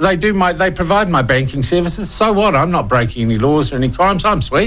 They provide my banking services. So what? I'm not breaking any laws or any crimes. I'm sweet.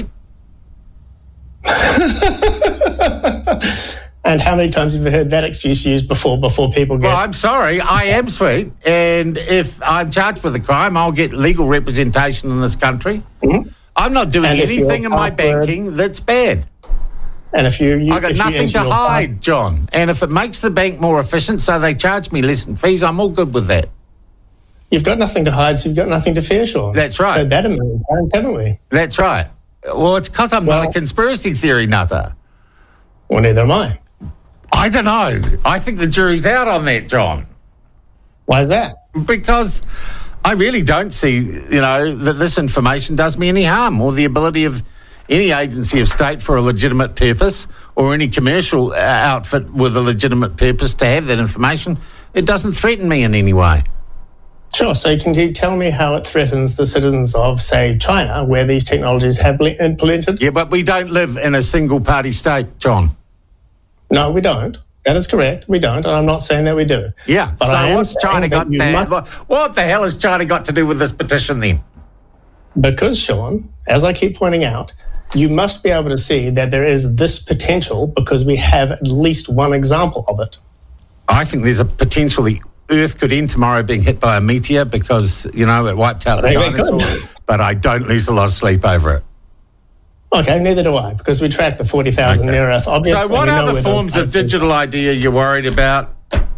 And how many times have you heard that excuse used before people get... Well, I'm sorry, I am sweet, and if I'm charged with a crime, I'll get legal representation in this country. Mm-hmm. I'm not doing anything in my banking that's bad. And if I've got nothing to hide, John. And if it makes the bank more efficient so they charge me less in fees, I'm all good with that. You've got nothing to hide, so you've got nothing to fear, Sean. That's right. Heard that a million times, haven't we? That's right. Well, it's because I'm not a conspiracy theory nutter. Well, neither am I. I don't know. I think the jury's out on that, John. Why is that? Because I really don't see, that this information does me any harm, or the ability of any agency of state for a legitimate purpose, or any commercial outfit with a legitimate purpose to have that information. It doesn't threaten me in any way. Sure. So can you tell me how it threatens the citizens of, say, China, where these technologies have been implemented? Yeah, but we don't live in a single-party state, John. No, we don't. That is correct. We don't, and I'm not saying that we do. Yeah, but so what's China got what the hell has China got to do with this petition then? Because, Sean, as I keep pointing out, you must be able to see that there is this potential because we have at least one example of it. I think there's a potential the Earth could end tomorrow being hit by a meteor because, it wiped out the dinosaurs, but I don't lose a lot of sleep over it. Okay, neither do I, because we track the 40,000 near-Earth objects. So what other forms of digital ID are you worried about?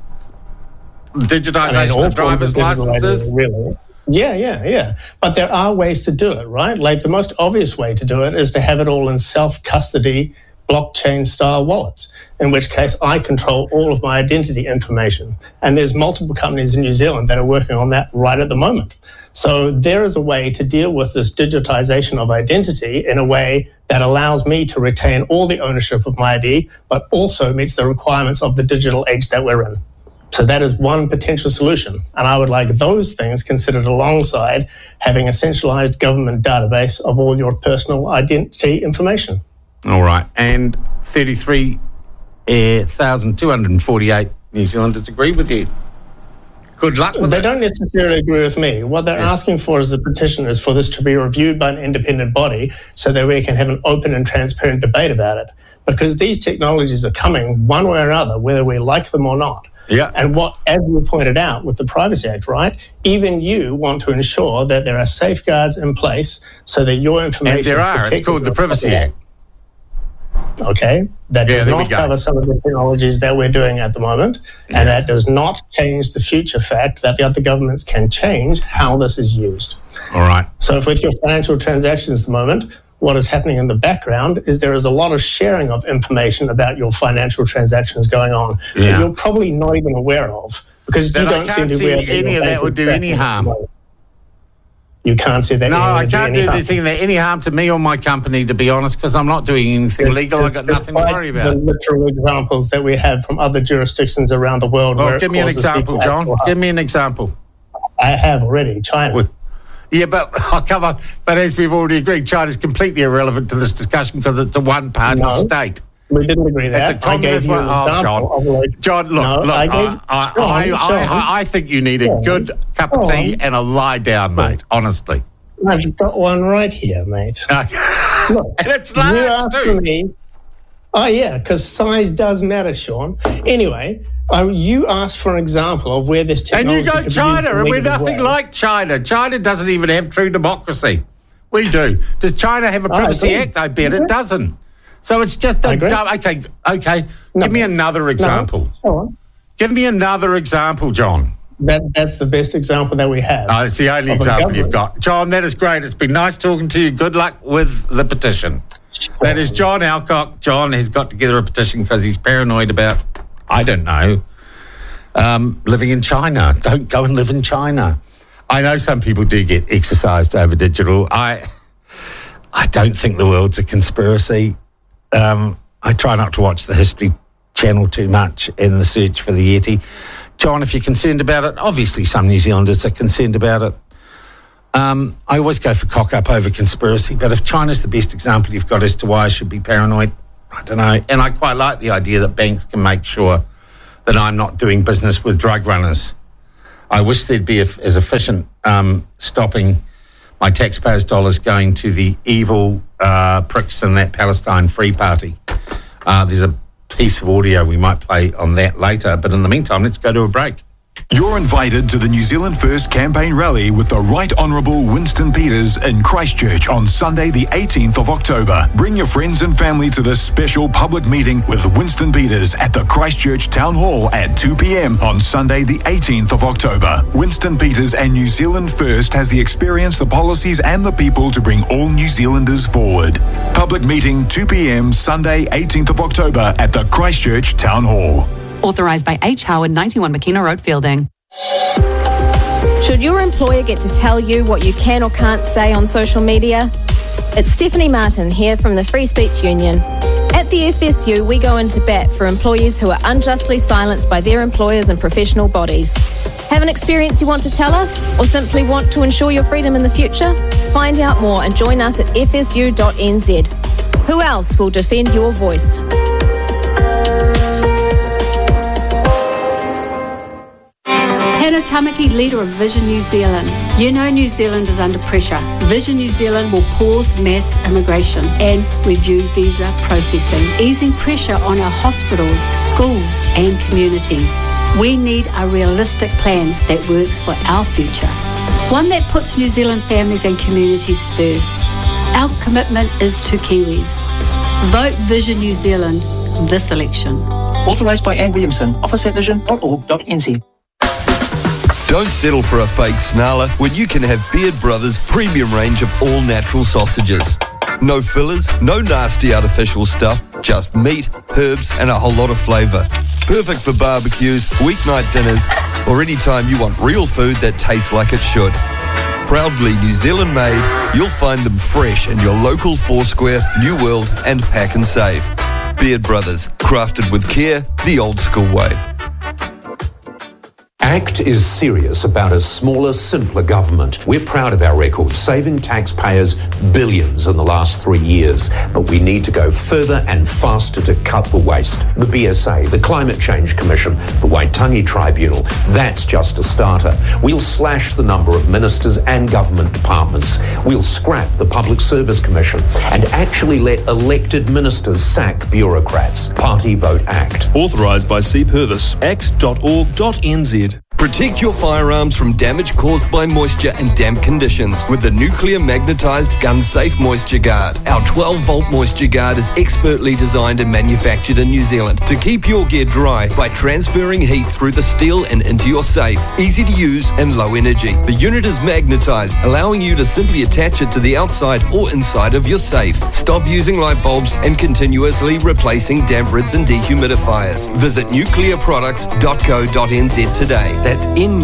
Digitization of driver's licenses? Really? Yeah. But there are ways to do it, right? Like the most obvious way to do it is to have it all in self-custody, blockchain-style wallets, in which case I control all of my identity information. And there's multiple companies in New Zealand that are working on that right at the moment. So there is a way to deal with this digitization of identity in a way that allows me to retain all the ownership of my ID, but also meets the requirements of the digital age that we're in. So that is one potential solution. And I would like those things considered alongside having a centralized government database of all your personal identity information. All right. And 33,248 New Zealanders agree with you. Good luck with it. They don't necessarily agree with me. What they're asking for is the petition is for this to be reviewed by an independent body so that we can have an open and transparent debate about it. Because these technologies are coming one way or another, whether we like them or not. Yeah. And as you pointed out with the Privacy Act, right, even you want to ensure that there are safeguards in place so that your information... And there are. It's called the Privacy Act. Okay, that does not cover some of the technologies that we're doing at the moment, and that does not change the future fact that the other governments can change how this is used. All right. So if with your financial transactions at the moment, what is happening in the background is there is a lot of sharing of information about your financial transactions going on that you're probably not even aware of because you don't seem to be able to... any of that would do any harm. You can't see that. No, I can't do anything that any harm to me or my company, to be honest, because I'm not doing anything illegal. I've got nothing to worry about. The literal examples that we have from other jurisdictions around the world. Well, give me an example, John. Give me an example. I have already. China. Yeah, but as we've already agreed, China's completely irrelevant to this discussion because it's a one-party state. We didn't agree that. It's a communist one. John, look. I think you need a good cup of tea and a lie down, mate, honestly. I've got one right here, mate. Look, and it's large, too. Oh, yeah, because size does matter, Sean. Anyway, you asked for an example of where this technology... And you go China, and we're nothing like China. China doesn't even have true democracy. We do. Does China have a Privacy Act? I bet it doesn't. So it's just a dumb... Okay. Give me another example. Give me another example, John. That's the best example that we have. Oh, it's the only example you've got. John, that is great. It's been nice talking to you. Good luck with the petition. That is John Alcock. John has got together a petition because he's paranoid about, I don't know, living in China. Don't go and live in China. I know some people do get exercised over digital. I don't think the world's a conspiracy. I try not to watch the History Channel too much in the search for the Yeti. John, if you're concerned about it, obviously some New Zealanders are concerned about it. I always go for cock-up over conspiracy, but if China's the best example you've got as to why I should be paranoid, I don't know. And I quite like the idea that banks can make sure that I'm not doing business with drug runners. I wish they'd be as efficient stopping my taxpayers' dollars going to the evil pricks in that Palestine Free Party. There's a piece of audio we might play on that later, but in the meantime, let's go to a break. You're invited to the New Zealand First campaign rally with the Right Honourable Winston Peters in Christchurch on Sunday the 18th of October. Bring your friends and family to this special public meeting with Winston Peters at the Christchurch Town Hall at 2 p.m. on Sunday the 18th of October. Winston Peters and New Zealand First has the experience, the policies and the people to bring all New Zealanders forward. Public meeting 2 p.m. Sunday 18th of October at the Christchurch Town Hall. Authorised by H. Howard, 91 McKenna Road, Fielding. Should your employer get to tell you what you can or can't say on social media? It's Stephanie Martin here from the Free Speech Union. At the FSU, we go into bat for employees who are unjustly silenced by their employers and professional bodies. Have an experience you want to tell us, or simply want to ensure your freedom in the future? Find out more and join us at fsu.nz. Who else will defend your voice? Hannah Tamaki, leader of Vision New Zealand. You know New Zealand is under pressure. Vision New Zealand will pause mass immigration and review visa processing, easing pressure on our hospitals, schools and communities. We need a realistic plan that works for our future. One that puts New Zealand families and communities first. Our commitment is to Kiwis. Vote Vision New Zealand this election. Authorised by Anne Williamson. Office at vision.org.nz. Don't settle for a fake snarler when you can have Beard Brothers' premium range of all-natural sausages. No fillers, no nasty artificial stuff, just meat, herbs and a whole lot of flavour. Perfect for barbecues, weeknight dinners, or any time you want real food that tastes like it should. Proudly New Zealand made, you'll find them fresh in your local Foursquare, New World and Pack and Save. Beard Brothers, crafted with care, the old school way. ACT is serious about a smaller, simpler government. We're proud of our record, saving taxpayers billions in the last 3 years. But we need to go further and faster to cut the waste. The BSA, the Climate Change Commission, the Waitangi Tribunal, that's just a starter. We'll slash the number of ministers and government departments. We'll scrap the Public Service Commission and actually let elected ministers sack bureaucrats. Party Vote ACT. Authorised by C. Purvis. act.org.nz. Protect your firearms from damage caused by moisture and damp conditions with the Nuclear Magnetised Gun Safe Moisture Guard. Our 12-volt moisture guard is expertly designed and manufactured in New Zealand to keep your gear dry by transferring heat through the steel and into your safe. Easy to use and low energy. The unit is magnetised, allowing you to simply attach it to the outside or inside of your safe. Stop using light bulbs and continuously replacing damp rids and dehumidifiers. Visit nuclearproducts.co.nz today. That's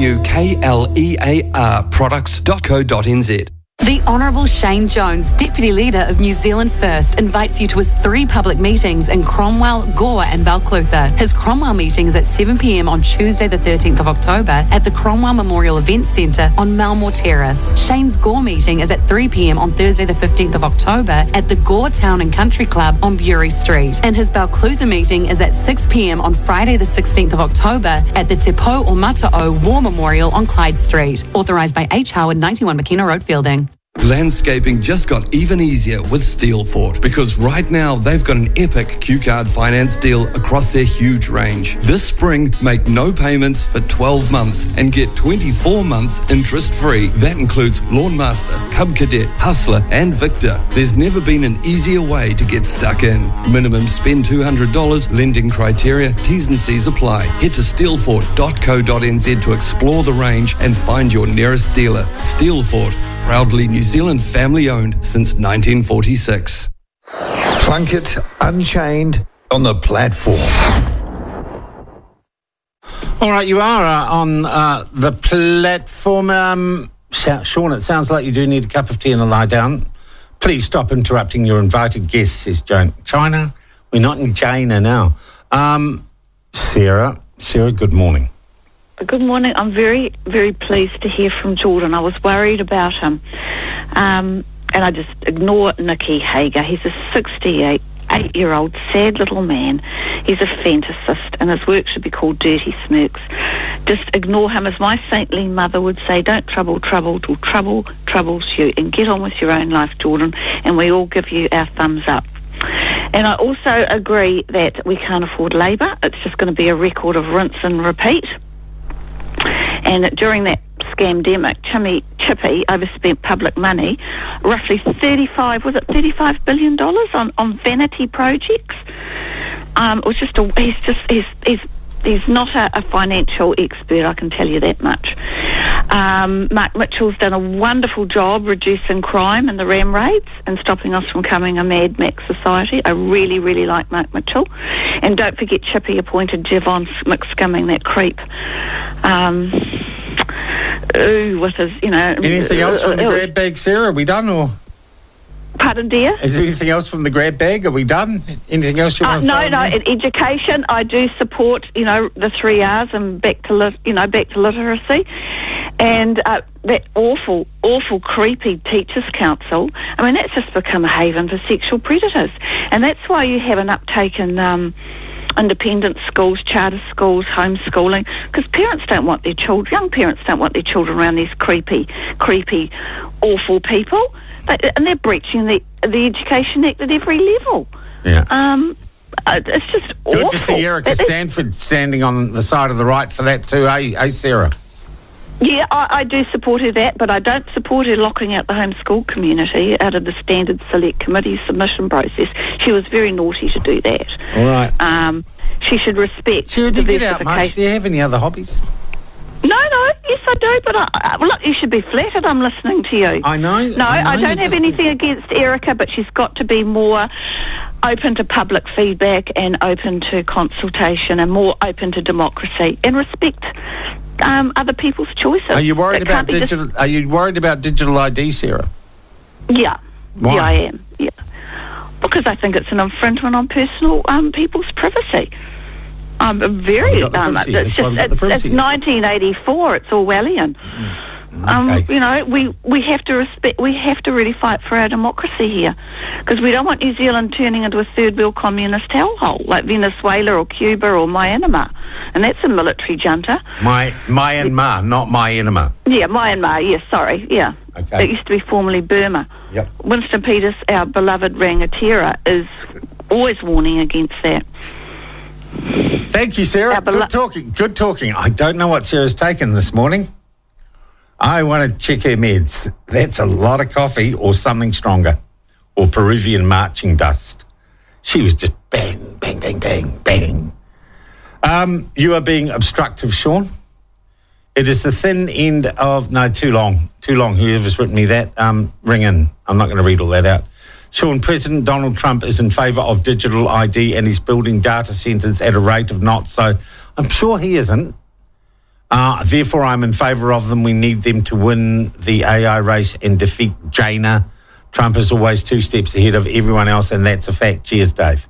NUKLEAR products.co.nz. The Honourable Shane Jones, Deputy Leader of New Zealand First, invites you to his 3 public meetings in Cromwell, Gore and Balclutha. His Cromwell meeting is at 7 p.m. on Tuesday the 13th of October at the Cromwell Memorial Events Centre on Malmore Terrace. Shane's Gore meeting is at 3 p.m. on Thursday the 15th of October at the Gore Town and Country Club on Bury Street. And his Balclutha meeting is at 6 p.m. on Friday the 16th of October at the Te Pou o Mata'o War Memorial on Clyde Street. Authorised by H. Howard, 91 McKenna Road, Fielding. Landscaping just got even easier with Steelfort because right now they've got an epic Q-Card finance deal across their huge range. This spring, make no payments for 12 months and get 24 months interest-free. That includes Lawnmaster, Cub Cadet, Hustler and Victor. There's never been an easier way to get stuck in. Minimum spend $200, lending criteria, T's and C's apply. Head to steelfort.co.nz to explore the range and find your nearest dealer. Steelfort. Proudly New Zealand family-owned since 1946. Plunkett Unchained on the platform. All right, you are on the platform. Sean, it sounds like you do need a cup of tea and a lie down. Please stop interrupting your invited guests, says China. We're not in China now. Sarah, good morning. Good morning. I'm very, very pleased to hear from Jordan. I was worried about him. And I just ignore Nicky Hager. He's a 68 8-year-old sad little man. He's a fantasist, and his work should be called Dirty Smirks. Just ignore him. As my saintly mother would say, don't trouble till trouble troubles you, and get on with your own life, Jordan, and we all give you our thumbs up. And I also agree that we can't afford labour. It's just going to be a record of rinse and repeat. And during that scamdemic, Chippy overspent public money, roughly $35 billion on vanity projects. He's not a financial expert, I can tell you that much. Mark Mitchell's done a wonderful job reducing crime and the ram raids and stopping us from becoming a Mad Max society. I really, really like Mark Mitchell. And don't forget Chippy appointed Javon McScumming, that creep. With his, Anything else from the grab bag, Sarah? Are we done, or? Pardon, dear? Is there anything else from the grab bag? Are we done? Anything else you want to say? No. Education, I do support, the 3 R's and back to literacy. And that awful, creepy Teachers' Council, I mean, that's just become a haven for sexual predators. And that's why you have an uptake in independent schools, charter schools, homeschooling, because parents don't want their children, young parents don't want their children around these creepy, awful people. And they're breaching the Education Act at every level. Yeah. It's just awful. Good to see Erica Stanford standing on the side of the right for that too, eh, Sarah? Yeah, I do support her that, but I don't support her locking out the homeschool community out of the Standard Select Committee submission process. She was very naughty to do that. All right. She should respect. Sarah, do you get out much? Do you have any other hobbies? No, yes I do, but look, you should be flattered I'm listening to you. I know. No, I don't have anything against Erica, but she's got to be more open to public feedback and open to consultation and more open to democracy and respect other people's choices. Are you worried about digital? Are you worried about digital ID, Sarah? Yeah. Why? Yeah, I am. Yeah, because I think it's an infringement on personal people's privacy. I'm very. It's 1984. It's Orwellian. Okay. We have to respect. We have to really fight for our democracy here, because we don't want New Zealand turning into a third world communist hellhole like Venezuela or Cuba or Myanmar, and that's a military junta. Myanmar, not Myanmar. Yeah, Myanmar. Yeah, sorry. Yeah. Okay. It used to be formerly Burma. Yep. Winston Peters, our beloved Rangatira, is always warning against that. Thank you, Sarah. Good talking. I don't know what Sarah's taken this morning. I want to check her meds. That's a lot of coffee or something stronger, or Peruvian marching dust. She was just bang, bang, bang, bang, bang. You are being obstructive, Sean. It is the thin end of... No, too long. Whoever's written me that, ring in. I'm not going to read all that out. Sean, President Donald Trump is in favour of digital ID and he's building data centres at a rate of knots. So I'm sure he isn't. Therefore, I'm in favour of them. We need them to win the AI race and defeat Jaina. Trump is always 2 steps ahead of everyone else, and that's a fact. Cheers, Dave.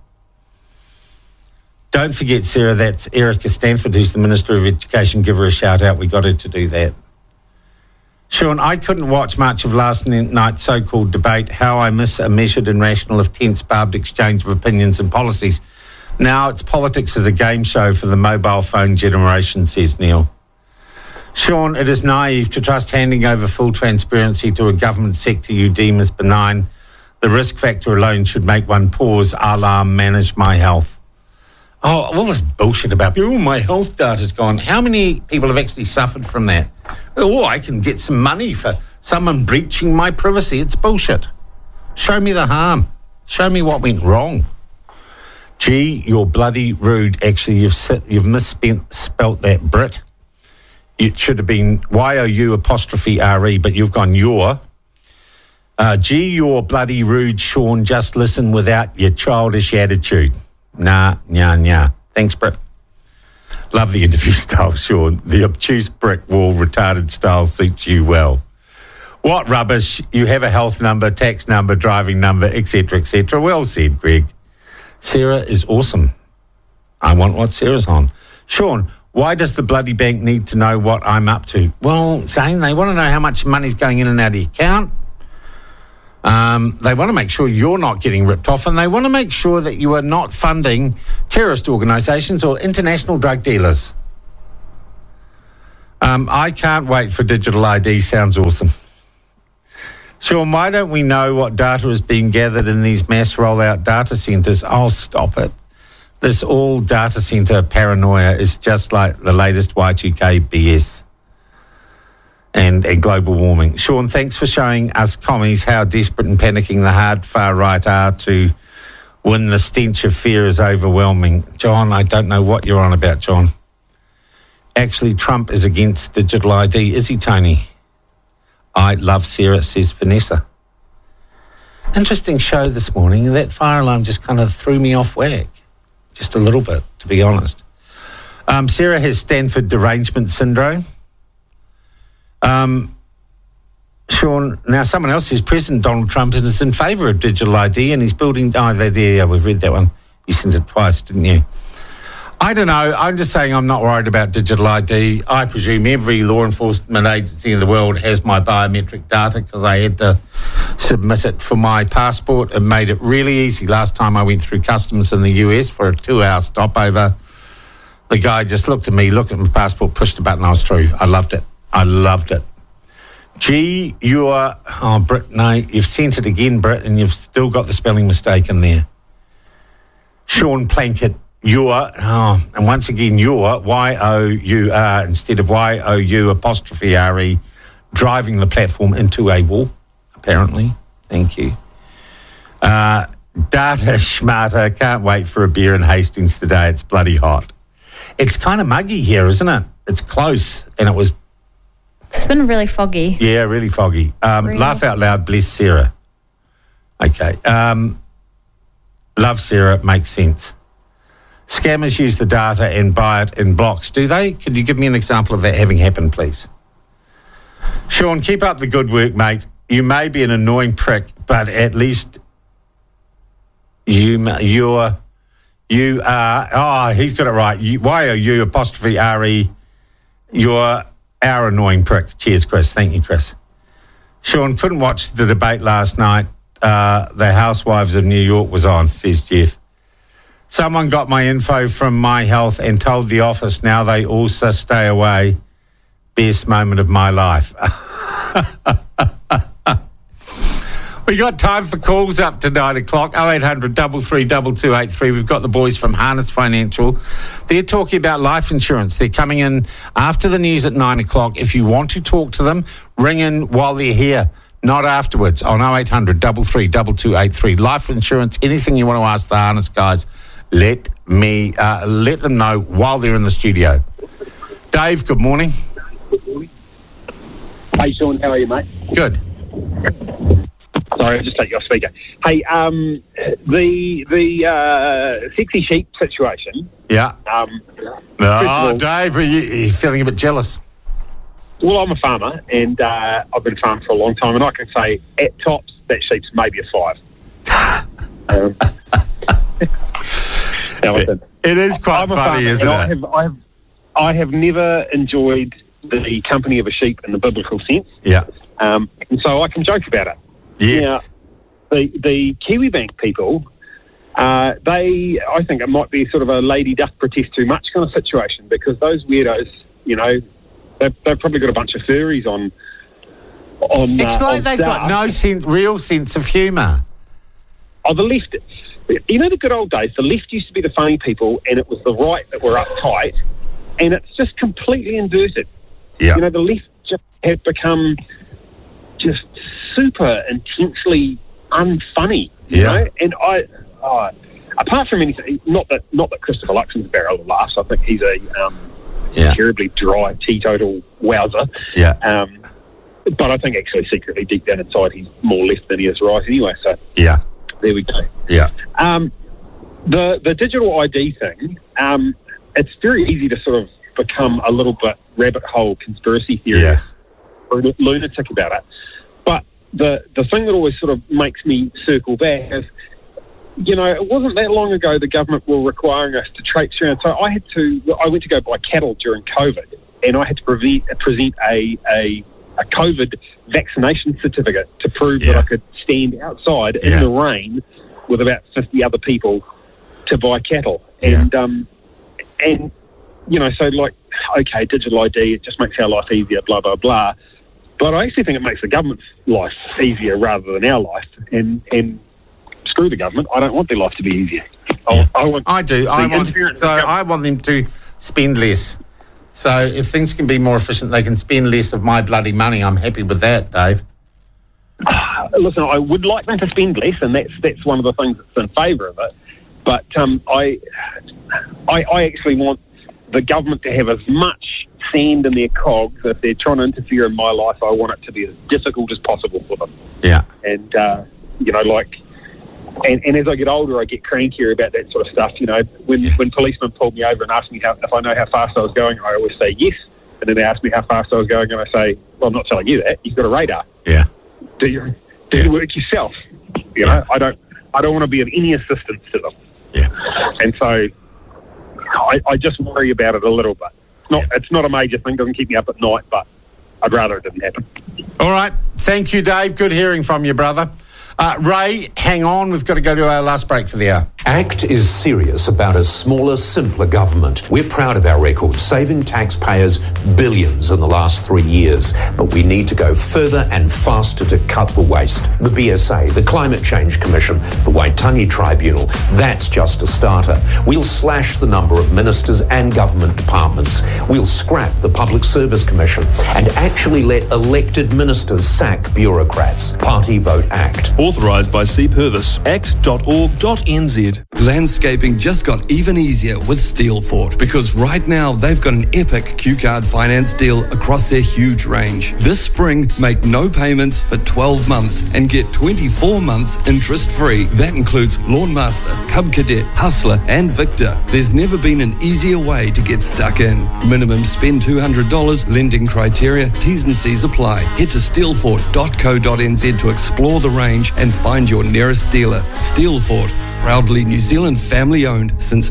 Don't forget, Sarah, that's Erica Stanford, who's the Minister of Education. Give her a shout out. We got her to do that. Sean, I couldn't watch much of last night's so-called debate. How I miss a measured and rational, if tense, barbed exchange of opinions and policies. Now it's politics as a game show for the mobile phone generation, says Neil. Sean, it is naive to trust handing over full transparency to a government sector you deem as benign. The risk factor alone should make one pause, a la manage my health. Oh, all this bullshit about, my health data's gone. How many people have actually suffered from that? Oh, I can get some money for someone breaching my privacy. It's bullshit. Show me the harm. Show me what went wrong. Gee, you're bloody rude. Actually, you've misspelt that Brit. It should have been YOU''RE, but you've gone your. Gee, you're bloody rude, Sean. Just listen without your childish attitude. Nah. Thanks, Brit. Love the interview style, Sean. The obtuse brick wall retarded style suits you well. What rubbish. You have a health number, tax number, driving number, etc., etc. Well said, Greg. Sarah is awesome. I want what Sarah's on. Sean, why does the bloody bank need to know what I'm up to? Well, Zane, they want to know how much money's going in and out of your account. They want to make sure you're not getting ripped off, and they want to make sure that you are not funding terrorist organisations or international drug dealers. I can't wait for digital ID. Sounds awesome. Sean, why don't we know what data is being gathered in these mass rollout data centres? Oh, stop it. This all data centre paranoia is just like the latest Y2K BS and global warming. Sean, thanks for showing us commies how desperate and panicking the hard far right are to when the stench of fear is overwhelming. John, I don't know what you're on about, John. Actually, Trump is against digital ID, is he, Tony? I love Sarah, says Vanessa. Interesting show this morning. That fire alarm just kind of threw me off whack. Just a little bit, to be honest. Sarah has Stanford derangement syndrome. Sean, now someone else says President Donald Trump is in favour of digital ID and he's building... Oh, there, we've read that one. You sent it twice, didn't you? I don't know. I'm just saying I'm not worried about digital ID. I presume every law enforcement agency in the world has my biometric data because I had to submit it for my passport. It made it really easy. Last time I went through customs in the US for a 2-hour stopover, the guy just looked at me, looked at my passport, pushed the button, I was through. I loved it. Gee, Britt, no, you've sent it again, Britt, and you've still got the spelling mistake in there. Sean Plankett. And once again, Y-O-U-R instead of Y-O-U''re, driving the platform into a wall, apparently. Thank you. Data Schmarter, can't wait for a beer in Hastings today. It's bloody hot. It's kind of muggy here, isn't it? It's close, and it was... It's been really foggy. Yeah, really foggy. Really? Laugh out loud, bless Sarah. Okay. Love Sarah, makes sense. Scammers use the data and buy it in blocks, do they? Could you give me an example of that having happened, please? Sean, keep up the good work, mate. You may be an annoying prick, but at least you are... Oh, he's got it right. Y-O-U''re. You're our annoying prick. Cheers, Chris. Thank you, Chris. Sean, couldn't watch the debate last night. The Housewives of New York was on, says Jeff. Someone got my info from My Health and told the office now they also stay away. Best moment of my life. We got time for calls up to 9 o'clock. 0800 332 We've got the boys from Harness Financial. They're talking about life insurance. They're coming in after the news at 9 o'clock. If you want to talk to them, ring in while they're here, not afterwards, on 0800 332 Life insurance, anything you want to ask the Harness guys, let them know while they're in the studio. Dave, good morning. Hey, Sean, how are you, mate? Good. Sorry, I'll just take your speaker. Hey, the sexy sheep situation. Yeah. Dave, are you feeling a bit jealous? Well, I'm a farmer, and I've been farming for a long time, and I can say, at tops, that sheep's maybe a 5. It is quite funny, isn't it? I have never enjoyed the company of a sheep in the biblical sense. Yeah. And so I can joke about it. Yes. Now, the Kiwi Bank people, I think it might be sort of a lady duck protest too much kind of situation, because those weirdos, they've probably got a bunch of furries on. It's like they've got no real sense of humour. Oh, the left. You know the good old days, the left used to be the funny people and it was the right that were uptight, and it's just completely inverted. Yeah. The left just have become just super intensely unfunny. Yeah. And apart from anything, not that Christopher Luxon's a barrel of laughs. I think he's a terribly dry, teetotal wowser. Yeah. But I think actually secretly deep down inside he's more left than he is right anyway. So yeah. There we go. Yeah. The digital ID thing, it's very easy to sort of become a little bit rabbit hole conspiracy theory or lunatic about it. But the thing that always sort of makes me circle back is, it wasn't that long ago the government were requiring us to traipse around. So I went to go buy cattle during COVID, and I had to present a COVID vaccination certificate to prove that I could stand outside in the rain with about 50 other people to buy cattle. And you know, so like, okay, digital ID, it just makes our life easier, blah, blah, blah. But I actually think it makes the government's life easier rather than our life. And screw the government. I don't want their life to be easier. I do. I want them to spend less. So if things can be more efficient, they can spend less of my bloody money. I'm happy with that, Dave. Listen, I would like them to spend less, and that's one of the things that's in favour of it. But I actually want the government to have as much sand in their cogs. If they're trying to interfere in my life, I want it to be as difficult as possible for them. Yeah. And, you know, like, and as I get older, I get crankier about that sort of stuff. You know, when policemen pulled me over and asked me if I know how fast I was going, I always say yes. And then they ask me how fast I was going, and I say, well, I'm not telling you that. You've got a radar. Yeah. Do your work yourself. You know, I don't want to be of any assistance to them. Yeah. And so I just worry about it a little bit. It's not a major thing. Doesn't keep me up at night, but I'd rather it didn't happen. All right. Thank you, Dave. Good hearing from you, brother. Ray, hang on. We've got to go to our last break for the hour. ACT is serious about a smaller, simpler government. We're proud of our record, saving taxpayers billions in the last 3 years. But we need to go further and faster to cut the waste. The BSA, the Climate Change Commission, the Waitangi Tribunal, that's just a starter. We'll slash the number of ministers and government departments. We'll scrap the Public Service Commission and actually let elected ministers sack bureaucrats. Party Vote ACT. Authorised by C. Purvis. act.org.nz. Landscaping just got even easier with Steelfort, because right now they've got an epic Q-Card finance deal across their huge range. This spring, make no payments for 12 months and get 24 months interest-free. That includes Lawnmaster, Cub Cadet, Hustler and Victor. There's never been an easier way to get stuck in. Minimum spend $200, lending criteria, T's and C's apply. Head to steelfort.co.nz to explore the range and find your nearest dealer. Steelfort, proudly New Zealand family-owned since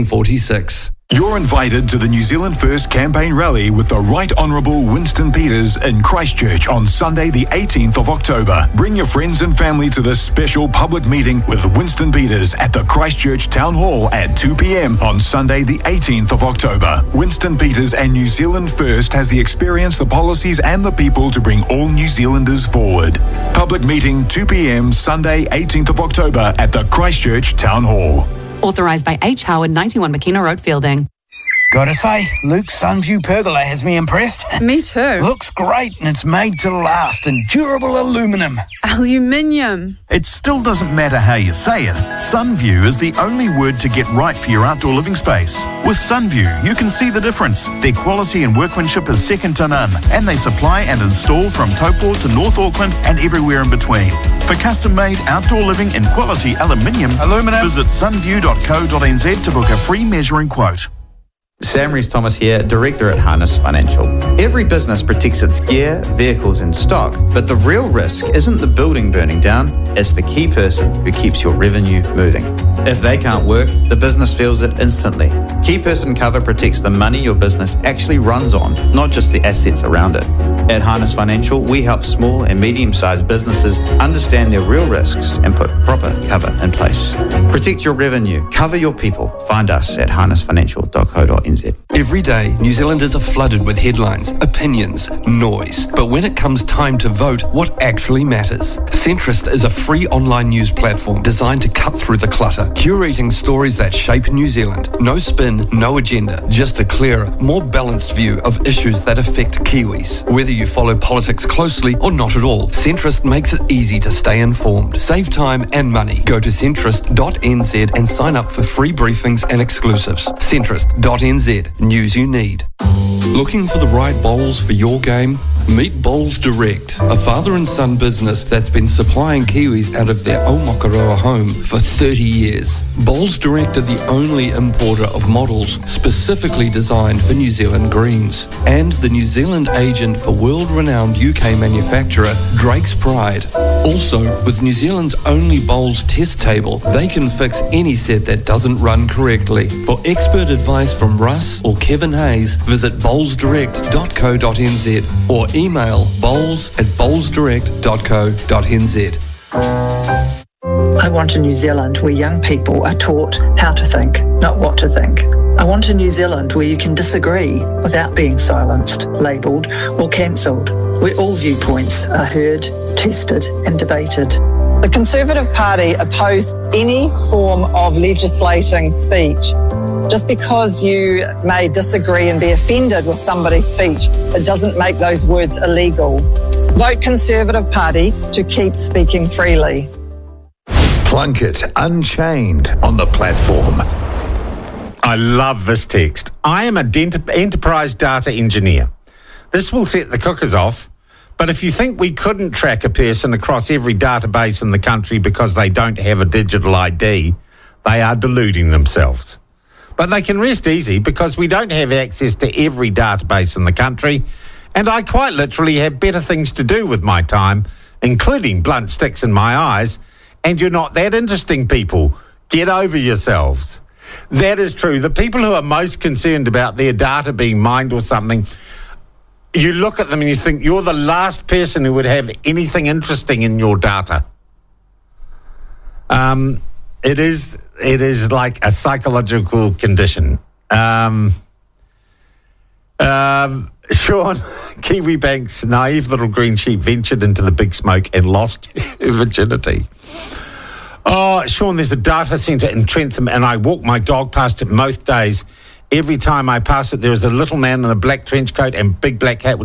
1946. You're invited to the New Zealand First Campaign Rally with the Right Honourable Winston Peters in Christchurch on Sunday the 18th of October. Bring your friends and family to this special public meeting with Winston Peters at the Christchurch Town Hall at 2 p.m. on Sunday the 18th of October. Winston Peters and New Zealand First has the experience, the policies and the people to bring all New Zealanders forward. Public meeting 2 p.m. Sunday 18th of October at the Christchurch Town Hall. Authorised by H. Howard, 91 McKenna Road, Fielding. Gotta say, Luke's Sunview pergola has me impressed. Me too. Looks great and it's made to last in durable aluminium. Aluminium. It still doesn't matter how you say it. Sunview is the only word to get right for your outdoor living space. With Sunview, you can see the difference. Their quality and workmanship is second to none, and they supply and install from Taupo to North Auckland and everywhere in between. For custom-made outdoor living in quality aluminium, visit sunview.co.nz to book a free measuring quote. Sam Rees-Thomas here, Director at Harness Financial. Every business protects its gear, vehicles and stock, but the real risk isn't the building burning down, it's the key person who keeps your revenue moving. If they can't work, the business feels it instantly. Key person cover protects the money your business actually runs on, not just the assets around it. At Harness Financial, we help small and medium-sized businesses understand their real risks and put proper cover in place. Protect your revenue, cover your people. Find us at harnessfinancial.co.nz. Every day, New Zealanders are flooded with headlines, opinions, noise. But when it comes time to vote, what actually matters? Centrist is a free online news platform designed to cut through the clutter, curating stories that shape New Zealand. No spin, no agenda, just a clearer, more balanced view of issues that affect Kiwis. Whether you follow politics closely or not at all, Centrist makes it easy to stay informed, save time and money. Go to centrist.nz and sign up for free briefings and exclusives. Centrist.nz. News you need. Looking for the right bowls for your game? Meet Bowls Direct, a father and son business that's been supplying Kiwis out of their Omakaroa home for 30 years. Bowls Direct are the only importer of models specifically designed for New Zealand greens, and the New Zealand agent for world-renowned UK manufacturer Drake's Pride. Also, with New Zealand's only bowls test table, they can fix any set that doesn't run correctly. For expert advice from Russ or Kevin Hayes, visit bowlsdirect.co.nz or email bowls@bowlsdirect.co.nz. I want a New Zealand where young people are taught how to think, not what to think. I want a New Zealand where you can disagree without being silenced, labelled or cancelled, where all viewpoints are heard, tested and debated. The Conservative Party oppose any form of legislating speech. Just because you may disagree and be offended with somebody's speech, it doesn't make those words illegal. Vote Conservative Party to keep speaking freely. Plunkett Unchained on the platform. I love this text. I am an enterprise data engineer. This will set the cookers off, but if you think we couldn't track a person across every database in the country because they don't have a digital ID, they are deluding themselves. But they can rest easy because we don't have access to every database in the country, and I quite literally have better things to do with my time, including blunt sticks in my eyes, and you're not that interesting, people. Get over yourselves. That is true. The people who are most concerned about their data being mined or something, you look at them and you think you're the last person who would have anything interesting in your data. It is like a psychological condition. Sean, Kiwi Bank's naive little green sheep ventured into the big smoke and lost her virginity. Oh, Sean, there's a data centre in Trentham and I walk my dog past it most days. Every time I pass it, there is a little man in a black trench coat and big black hat with